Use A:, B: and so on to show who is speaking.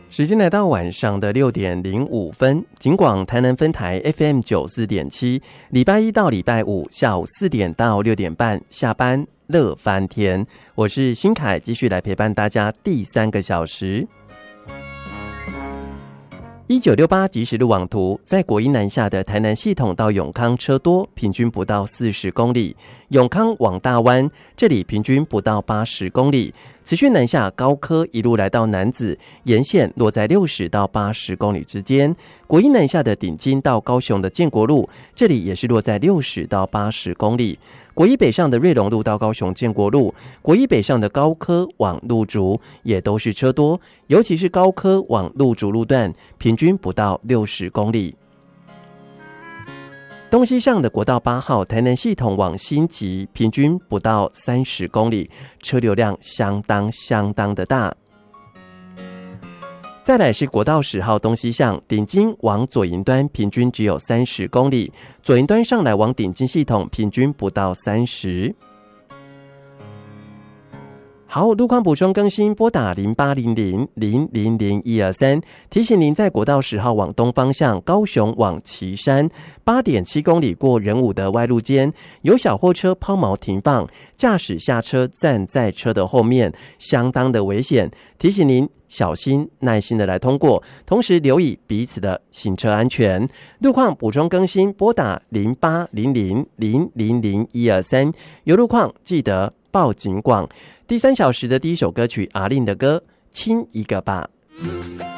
A: 时间来到晚上的6点05分，警广台南分台 FM 94.7，礼拜一到礼拜五下午4点到6点半下班乐翻天，我是新凯，继续来陪伴大家第3个小时。1968即时路网图，在国一南下的台南系统到永康车多，平均不到40公里；永康往大湾，这里平均不到80公里。持续南下高科一路来到楠梓，沿线落在60到80公里之间。国一南下的顶金到高雄的建国路，这里也是落在60到80公里。国一北上的瑞隆路到高雄建国路，国一北上的高科往路竹也都是车多，尤其是高科往路竹路段，平均不到60公里。东西向的国道8号台南系统往新集，平均不到30公里，车流量相当的大。再来是国道10号东西向顶金往左营端，平均只有30公里，左营端上来往顶金系统平均不到30。好，路况补充更新，拨打0800000123，提醒您在国道10号往东方向高雄往旗山 8.7 公里过仁武的外路间，有小货车抛锚停放，驾驶下车站在车的后面，相当的危险，提醒您小心耐心的来通过，同时留意彼此的行车安全。路况补充更新，拨打0800000123，有路况记得报警广。第3小时的第一首歌曲阿令的歌亲一个吧。